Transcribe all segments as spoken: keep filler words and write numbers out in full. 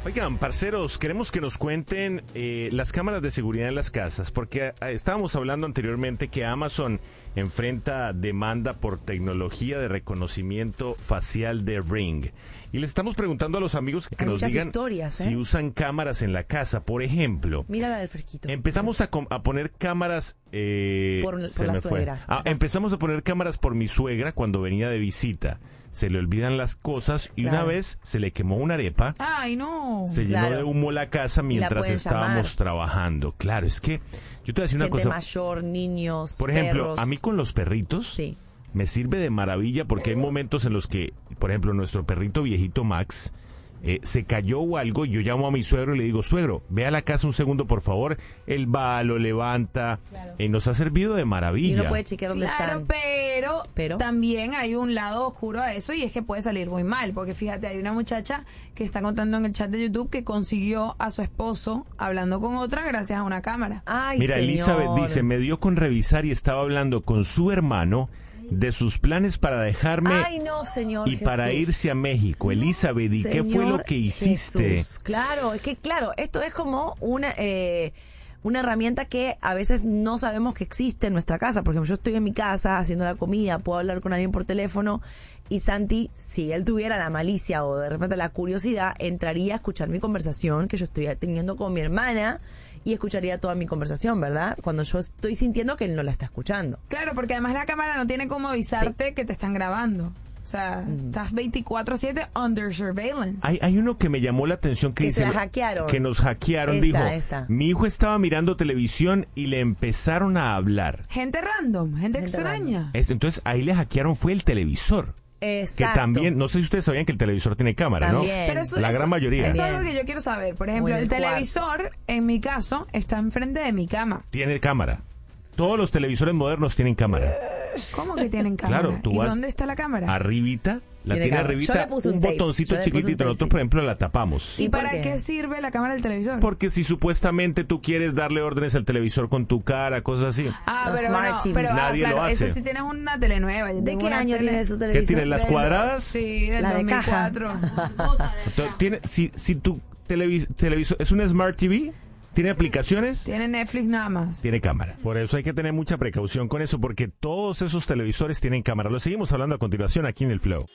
Oigan, parceros, queremos que nos cuenten eh, las cámaras de seguridad en las casas, porque eh, estábamos hablando anteriormente que Amazon enfrenta demanda por tecnología de reconocimiento facial de Ring. Y les estamos preguntando a los amigos que Hay nos muchas digan historias, ¿eh? si usan cámaras en la casa. Por ejemplo, Mira la del fresquito. empezamos a, com- a poner cámaras... Eh, Por- por se la me fue. suegra. Ah, empezamos a poner cámaras por mi suegra cuando venía de visita. Se le olvidan las cosas y Claro. una vez se le quemó una arepa. Ay, no. Se llenó Claro. de humo la casa mientras pueden estábamos llamar. trabajando. Claro, es que yo te voy a decir una Gente cosa. mayor, niños, Por ejemplo, perros. a mí con los perritos Sí. me sirve de maravilla porque hay momentos en los que, por ejemplo, nuestro perrito viejito Max eh, se cayó o algo y yo llamo a mi suegro y le digo, suegro, ve a la casa un segundo, por favor. Él va, lo levanta. Claro. Y nos ha servido de Y maravilla. uno puede chequear dónde Claro, están. pero, Pero. también hay un lado oscuro a eso y es que puede salir muy mal, porque fíjate, hay una muchacha que está contando en el chat de YouTube que consiguió a su esposo hablando con otra gracias a una cámara. Ay, Mira, señor. Elizabeth dice, me dio con revisar y estaba hablando con su hermano de sus planes para dejarme Ay, no, señor y para Jesús. irse a México. Elizabeth, ¿y qué fue lo Señor que hiciste? Jesús. Claro, es que claro, esto es como una eh, una herramienta que a veces no sabemos que existe en nuestra casa. Por ejemplo, yo estoy en mi casa haciendo la comida, puedo hablar con alguien por teléfono y Santi, si él tuviera la malicia o de repente la curiosidad, entraría a escuchar mi conversación que yo estoy teniendo con mi hermana y escucharía toda mi conversación, ¿verdad? Cuando yo estoy sintiendo que él no la está escuchando. Claro, porque además la cámara no tiene cómo avisarte que te están grabando. O sea, estás veinticuatro siete under surveillance. Hay, hay uno que me llamó la atención que, Que dice se la hackearon. que nos hackearon. Esta, dijo, esta. mi hijo estaba mirando televisión y le empezaron a hablar. Gente random, gente, Gente extraña. Es- entonces ahí le hackearon fue el televisor. Exacto. Que también, no sé si ustedes sabían que el televisor tiene cámara, También. ¿no? Pero eso- la eso- gran mayoría. Eso es Bien. algo que yo quiero saber. Por ejemplo, O en el el cuarto. televisor, en mi caso, está enfrente de mi cama. Tiene cámara. Todos los televisores modernos tienen cámara. ¿Cómo que tienen cámara? Claro, tú ¿Y vas dónde está la cámara? Arribita, la Tiene tiene cámara. Yo arribita, le puse un un tape. botoncito Yo le puse un chiquitito. tape, Nosotros, sí. por ejemplo, la tapamos. ¿Y ¿Y por para qué? qué sirve la cámara del televisor? Porque si supuestamente tú quieres darle órdenes al televisor con tu cara, cosas así. Ah, Los pero, smart bueno, T Vs. pero ah, Nadie claro, lo hace. eso sí tienes una tele nueva. Yo ¿De tengo qué una año tele tiene su ¿Qué televisor? tiene, las del- cuadradas? Sí, del La de dos mil cuatro. Entonces, tiene, si, si tu televis- televisor es un Smart T V, tiene aplicaciones, Tiene Netflix nada más. tiene cámara. Por eso hay que tener mucha precaución con eso, porque todos esos televisores tienen cámara. Lo seguimos hablando a continuación aquí en el Flow.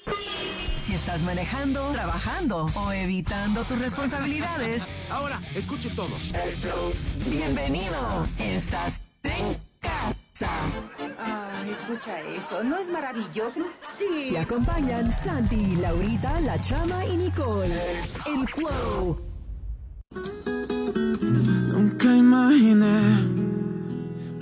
Si estás manejando, trabajando o evitando tus responsabilidades, Ahora, escuchen todos. bienvenido. Estás en casa. Ah, escucha eso, ¿no es maravilloso? Sí. Te acompañan Santi, Laurita, La Chama y Nicole. El Flow.